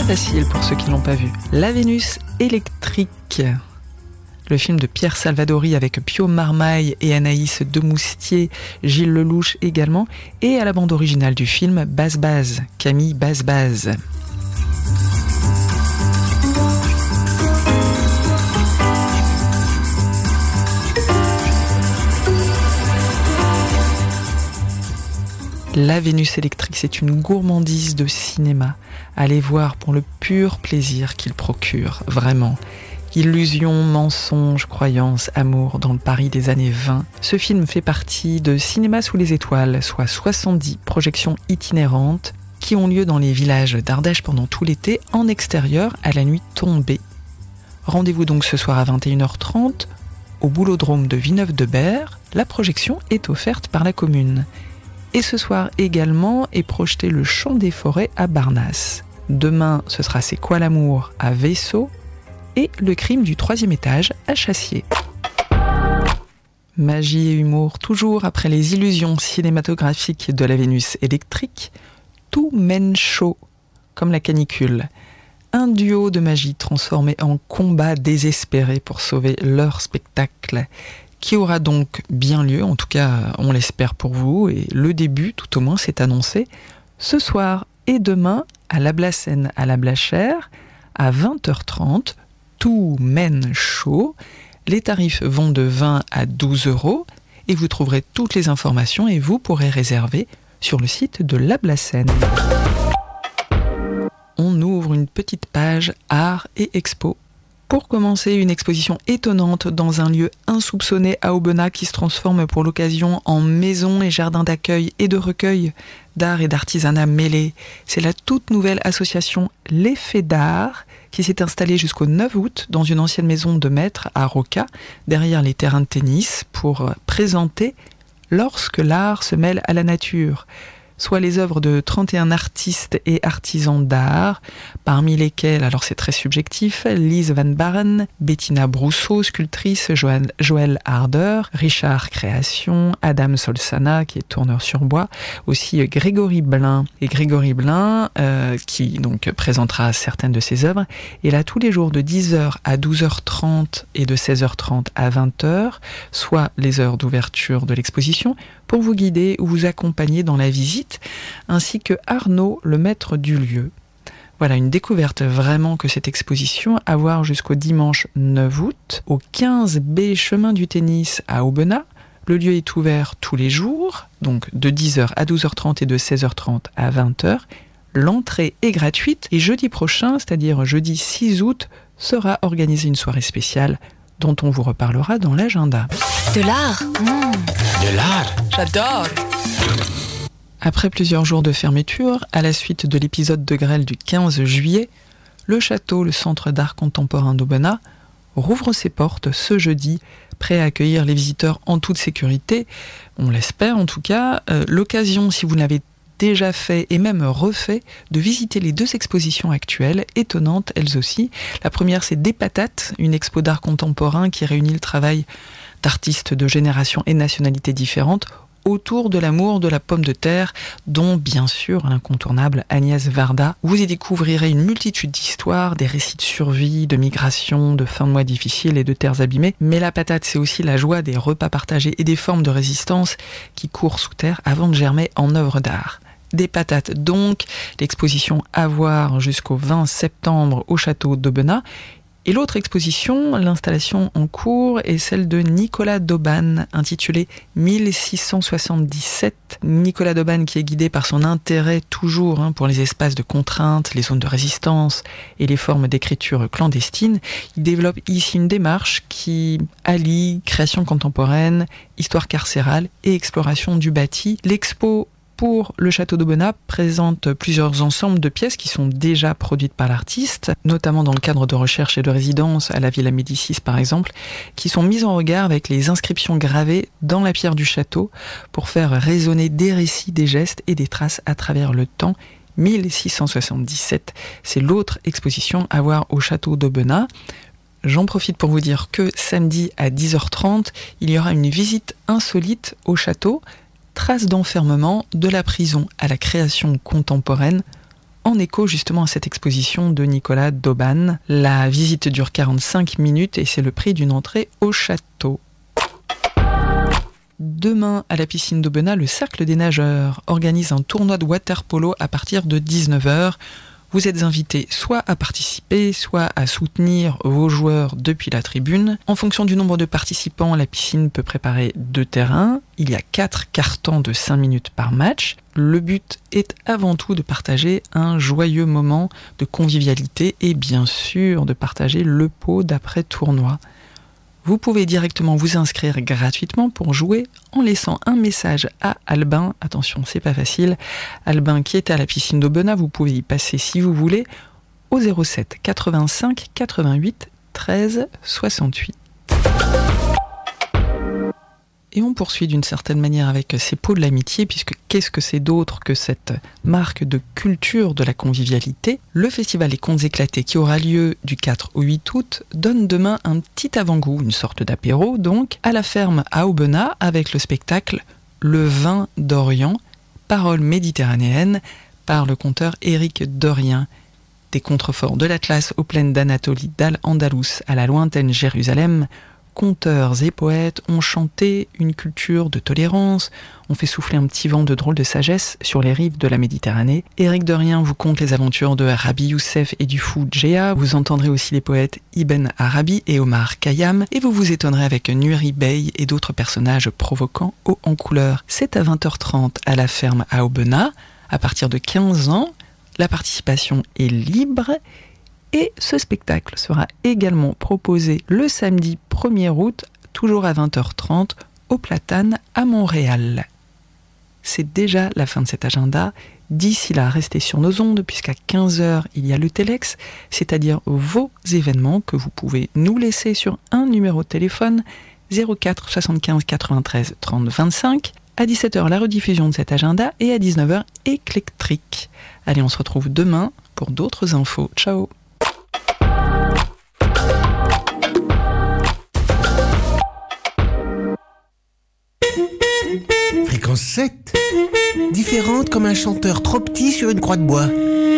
facile pour ceux qui ne l'ont pas vu. La Vénus électrique. Le film de Pierre Salvadori avec Pio Marmaille et Anaïs Demoustier, Gilles Lelouch également, et à la bande originale du film Baz Baz, Camille Baz Baz. La Vénus électrique, c'est une gourmandise de cinéma. Allez voir pour le pur plaisir qu'il procure, vraiment. Illusions, mensonges, croyances, amour dans le Paris des années 20. Ce film fait partie de Cinéma sous les étoiles, soit 70 projections itinérantes qui ont lieu dans les villages d'Ardèche pendant tout l'été, en extérieur à la nuit tombée. Rendez-vous donc ce soir à 21h30 au Boulodrome de Villeneuve-de-Berre. La projection est offerte par la commune. Et ce soir également est projeté Le Chant des Forêts à Barnas. Demain, ce sera C'est quoi l'amour à Vaisseau et Le Crime du 3e étage à Chassier. Magie et humour, toujours après les illusions cinématographiques de la Vénus électrique, tout mène chaud, comme la canicule. Un duo de magie transformé en combat désespéré pour sauver leur spectacle, qui aura donc bien lieu, en tout cas on l'espère pour vous, et le début tout au moins s'est annoncé, ce soir et demain à la Blacenne à la Blachère, à 20h30, tout mène chaud. Les tarifs vont de 20 à 12 € et vous trouverez toutes les informations et vous pourrez réserver sur le site de la Blacenne. On ouvre une petite page art et expo. Pour commencer, une exposition étonnante dans un lieu insoupçonné à Aubenas qui se transforme pour l'occasion en maison et jardin d'accueil et de recueil d'art et d'artisanat mêlés. C'est la toute nouvelle association L'Effet d'Art qui s'est installée jusqu'au 9 août dans une ancienne maison de maître à Roca, derrière les terrains de tennis, pour présenter Lorsque l'art se mêle à la nature, soit les œuvres de 31 artistes et artisans d'art, parmi lesquels, alors c'est très subjectif, Lise Van Baren, Bettina Brousseau, sculptrice, Joël Harder, Richard Création, Adam Solsana, qui est tourneur sur bois, aussi Grégory Blin. Et Grégory Blin, qui donc présentera certaines de ses œuvres, est là tous les jours de 10h à 12h30 et de 16h30 à 20h, soit les heures d'ouverture de l'exposition, pour vous guider ou vous accompagner dans la visite, ainsi que Arnaud, le maître du lieu. Voilà, une découverte vraiment que cette exposition, à voir jusqu'au dimanche 9 août, au 15B chemin du tennis à Aubenas. Le lieu est ouvert tous les jours, donc de 10h à 12h30 et de 16h30 à 20h. L'entrée est gratuite et jeudi prochain, c'est-à-dire jeudi 6 août, sera organisée une soirée spéciale dont on vous reparlera dans l'agenda. De l'art. De l'art. J'adore. Après plusieurs jours de fermeture, à la suite de l'épisode de grêle du 15 juillet, le château, le centre d'art contemporain d'Aubenas, rouvre ses portes ce jeudi, prêt à accueillir les visiteurs en toute sécurité. On l'espère en tout cas. L'occasion, si vous l'avez déjà fait et même refait, de visiter les 2 expositions actuelles, étonnantes elles aussi. La première, c'est Des Patates, une expo d'art contemporain qui réunit le travail d'artistes de générations et nationalités différentes autour de l'amour de la pomme de terre, dont bien sûr l'incontournable Agnès Varda. Vous y découvrirez une multitude d'histoires, des récits de survie, de migration, de fins de mois difficiles et de terres abîmées. Mais la patate, c'est aussi la joie des repas partagés et des formes de résistance qui courent sous terre avant de germer en œuvre d'art. Des Patates donc, l'exposition à voir jusqu'au 20 septembre au château d'Aubenas. Et l'autre exposition, l'installation en cours, est celle de Nicolas d'Auban, intitulée 1677. Nicolas d'Auban qui est guidé par son intérêt toujours pour les espaces de contrainte, les zones de résistance et les formes d'écriture clandestine. Il développe ici une démarche qui allie création contemporaine, histoire carcérale et exploration du bâti. L'expo pour le château d'Aubenas présente plusieurs ensembles de pièces qui sont déjà produites par l'artiste, notamment dans le cadre de recherche et de résidence à la Villa Médicis par exemple, qui sont mises en regard avec les inscriptions gravées dans la pierre du château pour faire résonner des récits, des gestes et des traces à travers le temps. 1677, c'est l'autre exposition à voir au château d'Aubenas. J'en profite pour vous dire que samedi à 10h30, il y aura une visite insolite au château, traces d'enfermement de la prison à la création contemporaine, en écho justement à cette exposition de Nicolas d'Auban. La visite dure 45 minutes et c'est le prix d'une entrée au château. Demain, à la piscine d'Aubenas, le Cercle des nageurs organise un tournoi de water-polo à partir de 19h. Vous êtes invités soit à participer, soit à soutenir vos joueurs depuis la tribune. En fonction du nombre de participants, la piscine peut préparer 2 terrains. Il y a 4 cartons de 5 minutes par match. Le but est avant tout de partager un joyeux moment de convivialité et bien sûr de partager le pot d'après-tournoi. Vous pouvez directement vous inscrire gratuitement pour jouer en laissant un message à Albin. Attention, c'est pas facile. Albin qui est à la piscine d'Aubenas, vous pouvez y passer si vous voulez au 07 85 88 13 68. Et on poursuit d'une certaine manière avec ces pots de l'amitié, puisque qu'est-ce que c'est d'autre que cette marque de culture de la convivialité ? Le festival Les Contes éclatés, qui aura lieu du 4 au 8 août, donne demain un petit avant-goût, une sorte d'apéro, donc, à la ferme à Aubenas, avec le spectacle Le vin d'Orient, paroles méditerranéennes, par le conteur Éric Dorien. Des contreforts de l'Atlas aux plaines d'Anatolie, d'Al-Andalus à la lointaine Jérusalem, conteurs et poètes ont chanté une culture de tolérance, ont fait souffler un petit vent de drôle de sagesse sur les rives de la Méditerranée. Éric Dorien vous conte les aventures de Rabbi Youssef et du fou Djéa. Vous entendrez aussi les poètes Ibn Arabi et Omar Khayyam, et vous vous étonnerez avec Nuri Bey et d'autres personnages provoquants hauts en couleur. C'est à 20h30 à la ferme à Aubenas. À partir de 15 ans, la participation est libre. Et ce spectacle sera également proposé le samedi 1er août, toujours à 20h30, au Platane à Montréal. C'est déjà la fin de cet agenda. D'ici là, restez sur nos ondes, puisqu'à 15h, il y a le Telex, c'est-à-dire vos événements que vous pouvez nous laisser sur un numéro de téléphone 04 75 93 30 25. À 17h, la rediffusion de cet agenda et à 19h, Éclectrique. Allez, on se retrouve demain pour d'autres infos. Ciao! Fréquence 7. Différente comme un chanteur trop petit sur une croix de bois.